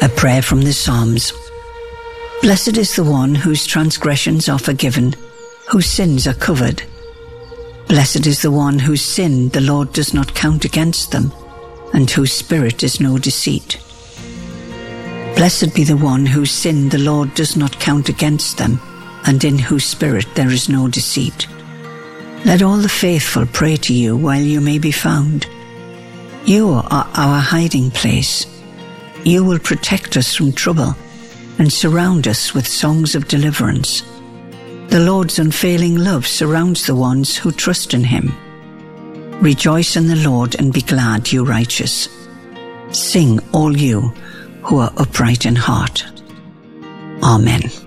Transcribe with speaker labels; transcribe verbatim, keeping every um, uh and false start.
Speaker 1: A prayer from the Psalms. Blessed is the one whose transgressions are forgiven, whose sins are covered. Blessed is the one whose sin the Lord does not count against them, and whose spirit is no deceit. Blessed be the one whose sin the Lord does not count against them, and in whose spirit there is no deceit. Let all the faithful pray to you while you may be found. You are our hiding place. You will protect us from trouble and surround us with songs of deliverance. The Lord's unfailing love surrounds the ones who trust in him. Rejoice in the Lord and be glad, you righteous. Sing, all you who are upright in heart. Amen.